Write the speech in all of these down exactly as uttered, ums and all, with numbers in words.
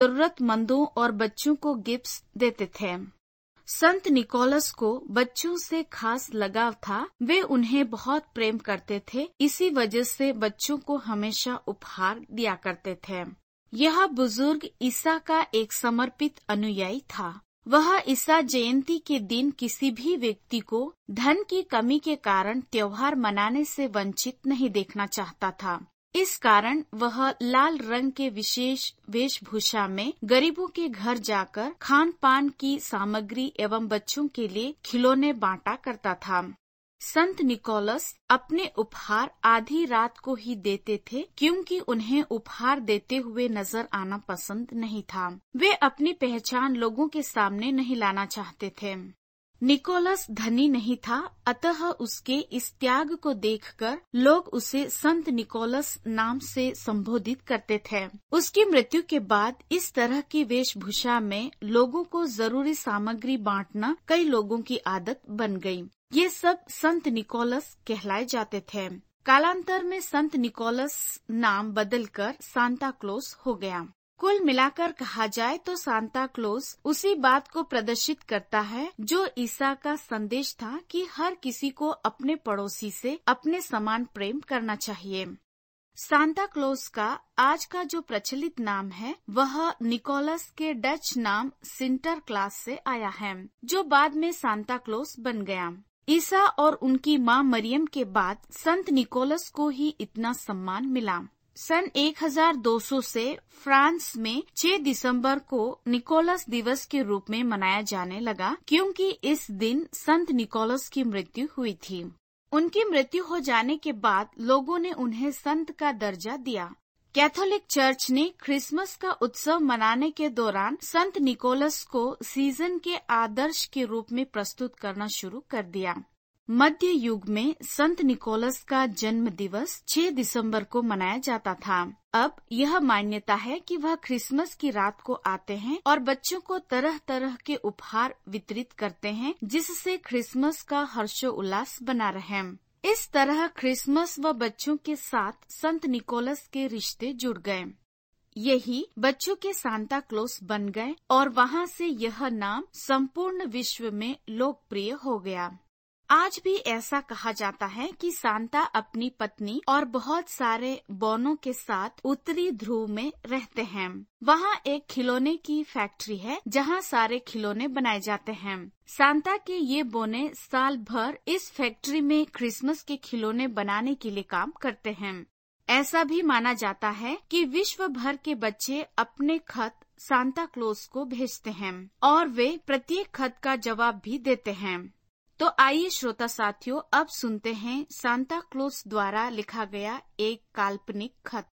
जरूरतमंदों और बच्चों को गिफ्ट्स देते थे। संत निकोलस को बच्चों से खास लगाव था। वे उन्हें बहुत प्रेम करते थे, इसी वजह से बच्चों को हमेशा उपहार दिया करते थे। यह बुजुर्ग ईसा का एक समर्पित अनुयायी था। वह ईसा जयंती के दिन किसी भी व्यक्ति को धन की कमी के कारण त्योहार मनाने से वंचित नहीं देखना चाहता था। इस कारण वह लाल रंग के विशेष वेशभूषा में गरीबों के घर जाकर खान पान की सामग्री एवं बच्चों के लिए खिलौने बांटा करता था। संत निकोलस अपने उपहार आधी रात को ही देते थे, क्योंकि उन्हें उपहार देते हुए नजर आना पसंद नहीं था। वे अपनी पहचान लोगों के सामने नहीं लाना चाहते थे। निकोलस धनी नहीं था, अतः उसके इस त्याग को देखकर लोग उसे संत निकोलस नाम से संबोधित करते थे। उसकी मृत्यु के बाद इस तरह की वेशभूषा में लोगों को जरूरी सामग्री बांटना कई लोगों की आदत बन गई। ये सब संत निकोलस कहलाए जाते थे। कालांतर में संत निकोलस नाम बदलकर सांता क्लॉस हो गया। कुल मिलाकर कहा जाए तो सांता क्लॉस उसी बात को प्रदर्शित करता है जो ईसा का संदेश था कि हर किसी को अपने पड़ोसी से अपने समान प्रेम करना चाहिए। सांता क्लॉस का आज का जो प्रचलित नाम है वह निकोलस के डच नाम सिंटरक्लास से आया है, जो बाद में सांता क्लॉस बन गया। ईसा और उनकी मां मरियम के बाद संत निकोलस को ही इतना सम्मान मिला। सन एक हज़ार दो सौ से फ्रांस में छह दिसंबर को निकोलस दिवस के रूप में मनाया जाने लगा, क्योंकि इस दिन संत निकोलस की मृत्यु हुई थी। उनकी मृत्यु हो जाने के बाद लोगों ने उन्हें संत का दर्जा दिया। कैथोलिक चर्च ने क्रिसमस का उत्सव मनाने के दौरान संत निकोलस को सीजन के आदर्श के रूप में प्रस्तुत करना शुरू कर दिया। मध्य युग में संत निकोलस का जन्म दिवस छह दिसंबर को मनाया जाता था। अब यह मान्यता है कि वह क्रिसमस की रात को आते हैं और बच्चों को तरह तरह के उपहार वितरित करते हैं, जिससे क्रिसमस का हर्षोल्लास बना रहे। इस तरह क्रिसमस व बच्चों के साथ संत निकोलस के रिश्ते जुड़ गए। यही बच्चों के सांता क्लॉस बन गए और वहाँ से यह नाम संपूर्ण विश्व में लोकप्रिय हो गया। आज भी ऐसा कहा जाता है कि सांता अपनी पत्नी और बहुत सारे बौनों के साथ उत्तरी ध्रुव में रहते हैं। वहाँ एक खिलौने की फैक्ट्री है जहाँ सारे खिलौने बनाए जाते हैं। सांता के ये बोने साल भर इस फैक्ट्री में क्रिसमस के खिलौने बनाने के लिए काम करते हैं। ऐसा भी माना जाता है कि विश्व भर के बच्चे अपने खत सांता क्लॉस को भेजते हैं और वे प्रत्येक खत का जवाब भी देते हैं। तो आइए श्रोता साथियों, अब सुनते हैं सांता क्लॉस द्वारा लिखा गया एक काल्पनिक खत।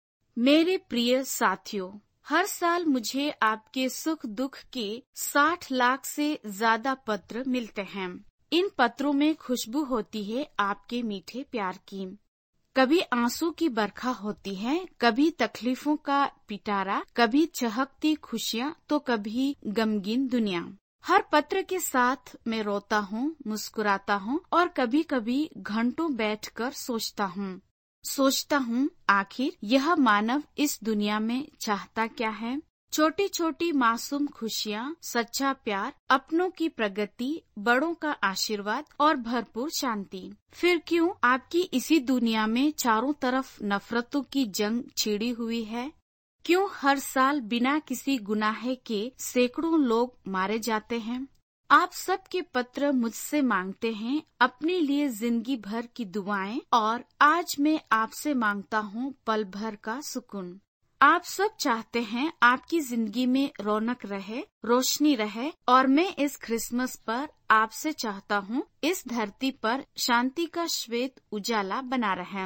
मेरे प्रिय साथियों, हर साल मुझे आपके सुख दुख के साठ लाख से ज्यादा पत्र मिलते हैं। इन पत्रों में खुशबू होती है आपके मीठे प्यार की। कभी आंसू की बरखा होती है, कभी तकलीफों का पिटारा, कभी चहकती खुशियाँ, तो कभी गमगीन दुनिया। हर पत्र के साथ मैं रोता हूँ, मुस्कुराता हूँ और कभी कभी घंटों बैठकर सोचता हूँ सोचता हूँ आखिर यह मानव इस दुनिया में चाहता क्या है। छोटी छोटी मासूम खुशियाँ, सच्चा प्यार, अपनों की प्रगति, बड़ों का आशीर्वाद और भरपूर शांति। फिर क्यों आपकी इसी दुनिया में चारों तरफ नफरतों की जंग छिड़ी हुई है? क्यों हर साल बिना किसी गुनाह के सैकड़ों लोग मारे जाते हैं? आप सबके पत्र मुझसे मांगते हैं अपने लिए जिंदगी भर की दुआएं, और आज मैं आपसे मांगता हूँ पल भर का सुकून। आप सब चाहते हैं आपकी जिंदगी में रौनक रहे, रोशनी रहे, और मैं इस क्रिसमस पर आपसे चाहता हूँ इस धरती पर शांति का श्वेत उजाला बना रहे।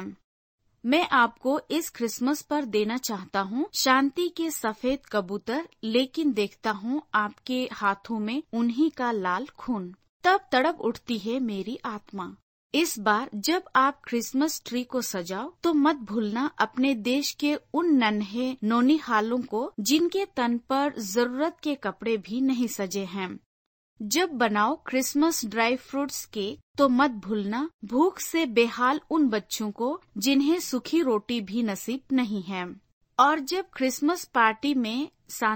मैं आपको इस क्रिसमस पर देना चाहता हूँ शांति के सफेद कबूतर, लेकिन देखता हूँ आपके हाथों में उन्हीं का लाल खून। तब तड़प उठती है मेरी आत्मा। इस बार जब आप क्रिसमस ट्री को सजाओ तो मत भूलना अपने देश के उन नन्हे नौनिहालों को जिनके तन पर जरूरत के कपड़े भी नहीं सजे हैं। जब बनाओ क्रिसमस ड्राई फ्रूट्स केक तो मत भूलना भूख से बेहाल उन बच्चों को जिन्हें सूखी रोटी भी नसीब नहीं है। और जब क्रिसमस पार्टी में